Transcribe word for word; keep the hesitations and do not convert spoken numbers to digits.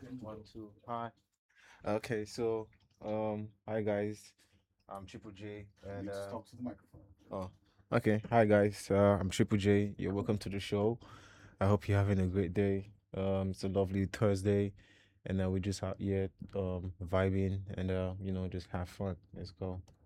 One, two. Hi. Okay, so um, hi guys. I'm Triple J, and You just uh, talk to the microphone. oh, okay. Hi guys. Uh, I'm Triple J. You're welcome to the show. I hope you're having a great day. Um, it's a lovely Thursday, and uh, we're just out here um vibing and uh, you know, just have fun. Let's go.